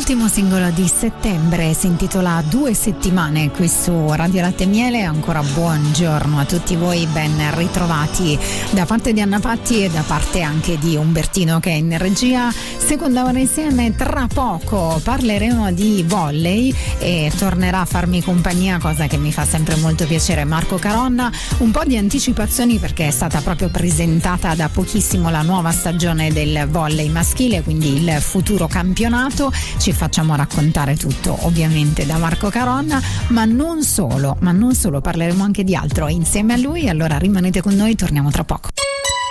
l'ultimo singolo di settembre, si intitola 2 settimane qui su Radio Latte e Miele. Ancora buongiorno a tutti voi, ben ritrovati da parte di Anna Patti e da parte anche di Umbertino che è in regia. Seconda ora insieme, tra poco parleremo di volley e tornerà a farmi compagnia, cosa che mi fa sempre molto piacere, Marco Caronna. Un po' di anticipazioni perché è stata proprio presentata da pochissimo la nuova stagione del volley maschile, quindi il futuro campionato. Ci facciamo raccontare tutto ovviamente da Marco Caronna, ma non solo, parleremo anche di altro insieme a lui. Allora rimanete con noi, torniamo tra poco.